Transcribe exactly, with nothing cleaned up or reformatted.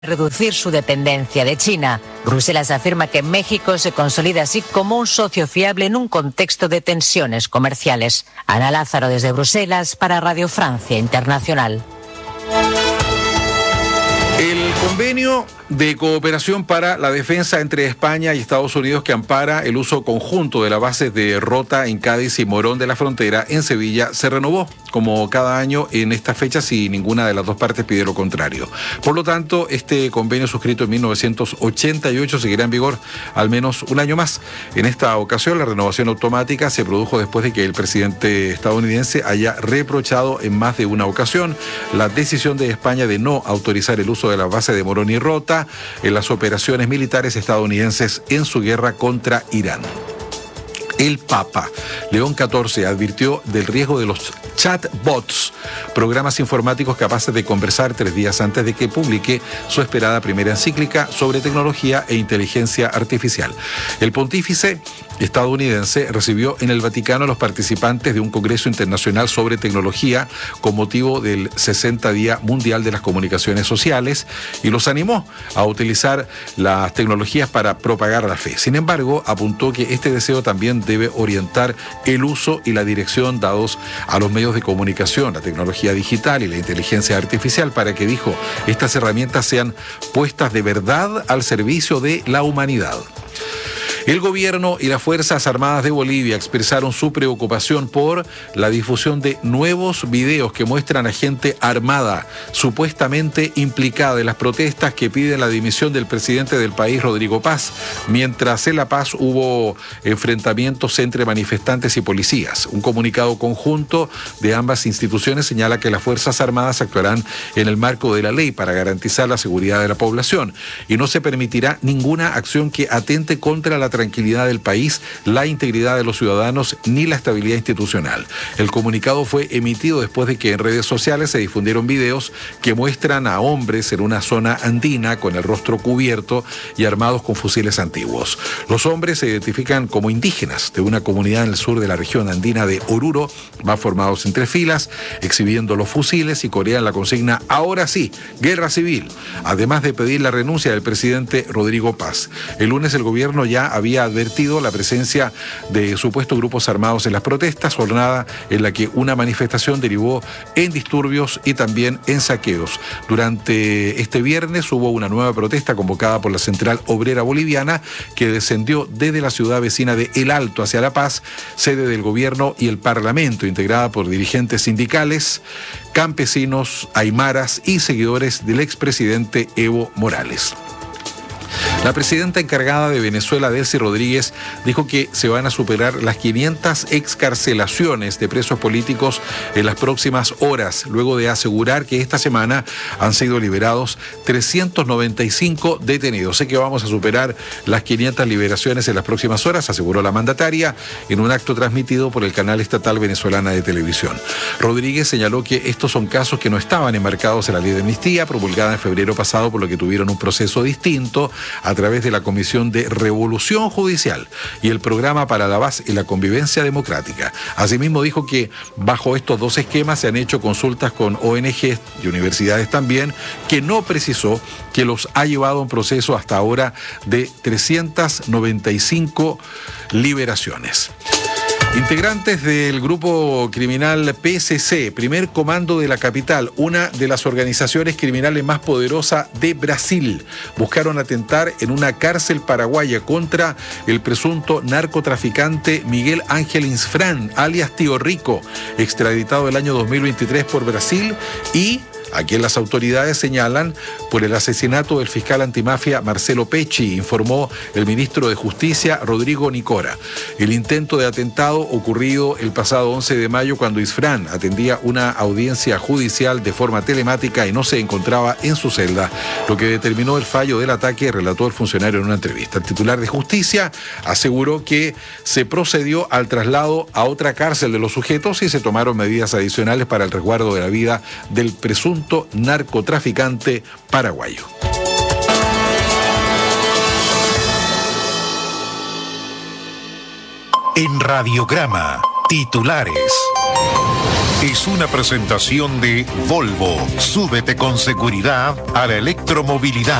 reducir su dependencia de China. Bruselas afirma que México se consolida así como un socio fiable en un contexto de tensiones comerciales. Ana Lázaro desde Bruselas para Radio Francia Internacional. El convenio de cooperación para la defensa entre España y Estados Unidos que ampara el uso conjunto de las bases de Rota en Cádiz y Morón de la Frontera en Sevilla se renovó, como cada año en estas fechas, y ninguna de las dos partes pide lo contrario. Por lo tanto, este convenio suscrito en mil novecientos ochenta y ocho seguirá en vigor al menos un año más. En esta ocasión, la renovación automática se produjo después de que el presidente estadounidense haya reprochado en más de una ocasión la decisión de España de no autorizar el uso de las bases de Morón y Rota en las operaciones militares estadounidenses en su guerra contra Irán. El Papa León catorce advirtió del riesgo de los chatbots, programas informáticos capaces de conversar tres días antes de que publique su esperada primera encíclica sobre tecnología e inteligencia artificial. El pontífice estadounidense recibió en el Vaticano a los participantes de un congreso internacional sobre tecnología con motivo del sesenta Día Mundial de las Comunicaciones Sociales y los animó a utilizar las tecnologías para propagar la fe. Sin embargo, apuntó que este deseo también debe orientar el uso y la dirección dados a los medios de comunicación, la tecnología digital y la inteligencia artificial para que, dijo, estas herramientas sean puestas de verdad al servicio de la humanidad. El gobierno y las Fuerzas Armadas de Bolivia expresaron su preocupación por la difusión de nuevos videos que muestran a gente armada supuestamente implicada en las protestas que piden la dimisión del presidente del país, Rodrigo Paz, mientras en La Paz hubo enfrentamientos entre manifestantes y policías. Un comunicado conjunto de ambas instituciones señala que las Fuerzas Armadas actuarán en el marco de la ley para garantizar la seguridad de la población y no se permitirá ninguna acción que atente contra la tranquilidad del país, la integridad de los ciudadanos ni la estabilidad institucional. El comunicado fue emitido después de que en redes sociales se difundieron videos que muestran a hombres en una zona andina con el rostro cubierto y armados con fusiles antiguos. Los hombres se identifican como indígenas de una comunidad en el sur de la región andina de Oruro, van formados en tres filas, exhibiendo los fusiles y corean la consigna "Ahora sí, guerra civil", además de pedir la renuncia del presidente Rodrigo Paz. El lunes el gobierno ya había advertido la presencia de supuestos grupos armados en las protestas, jornada en la que una manifestación derivó en disturbios y también en saqueos. Durante este viernes hubo una nueva protesta convocada por la Central Obrera Boliviana que descendió desde la ciudad vecina de El Alto hacia La Paz, sede del gobierno y el Parlamento, integrada por dirigentes sindicales, campesinos, aymaras y seguidores del expresidente Evo Morales. La presidenta encargada de Venezuela, Delcy Rodríguez, dijo que se van a superar las quinientas excarcelaciones de presos políticos en las próximas horas, luego de asegurar que esta semana han sido liberados trescientos noventa y cinco detenidos. Sé que vamos a superar las quinientas liberaciones en las próximas horas, aseguró la mandataria en un acto transmitido por el canal estatal venezolana de televisión. Rodríguez señaló que estos son casos que no estaban enmarcados en la ley de amnistía promulgada en febrero pasado, por lo que tuvieron un proceso distinto a través de la Comisión de Revolución Judicial y el Programa para la Paz y la Convivencia Democrática. Asimismo dijo que bajo estos dos esquemas se han hecho consultas con O N Ges y universidades también, que no precisó que los ha llevado a un proceso hasta ahora de trescientas noventa y cinco liberaciones. Integrantes del grupo criminal P C C, primer comando de la capital, una de las organizaciones criminales más poderosas de Brasil, buscaron atentar en una cárcel paraguaya contra el presunto narcotraficante Miguel Ángel Insfrán, alias Tío Rico, extraditado el año dos mil veintitrés por Brasil y a quien las autoridades señalan por el asesinato del fiscal antimafia Marcelo Pecci, informó el ministro de Justicia Rodrigo Nicora. El intento de atentado ocurrido el pasado once de mayo cuando Insfrán atendía una audiencia judicial de forma telemática y no se encontraba en su celda, lo que determinó el fallo del ataque, relató el funcionario en una entrevista. El titular de Justicia aseguró que se procedió al traslado a otra cárcel de los sujetos y se tomaron medidas adicionales para el resguardo de la vida del presunto narcotraficante paraguayo. En Radiograma, titulares. es una presentación de Volvo. Súbete con seguridad a la electromovilidad.